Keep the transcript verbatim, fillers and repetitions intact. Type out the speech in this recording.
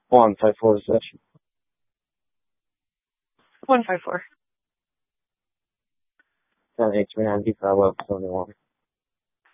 One five four session. One five four. Ten eight three nine D five level seventy one.